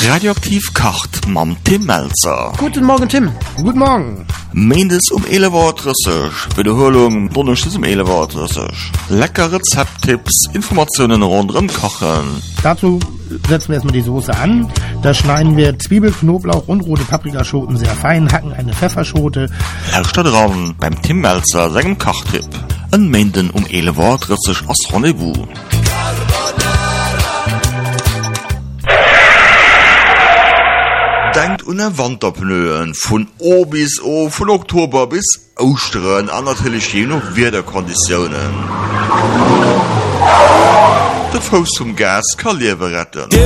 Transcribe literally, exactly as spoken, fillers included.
Radioaktiv kocht mam Tim Melzer. Guten Morgen, Tim. Guten Morgen. Mendes um elf Uhr dreißig. Wiederholung Donnerstags um elf Uhr dreißig. Lecker Rezepttipps, Informationen rund um Kochen. Dazu setzen wir erstmal die Soße an. Da schneiden wir Zwiebel, Knoblauch und rote Paprikaschoten sehr fein, hacken eine Pfefferschote. Lauscht da dran beim Tim Melzer, seinem Kochtipp. Ein Menden um elf Uhr dreißig als Rendezvous. Denkt an den Wanderpnöen von O bis O, von Oktober bis Ostern, an natürlich je noch Wetterkonditionen. Der Fuß zum Gas kann Leben retten.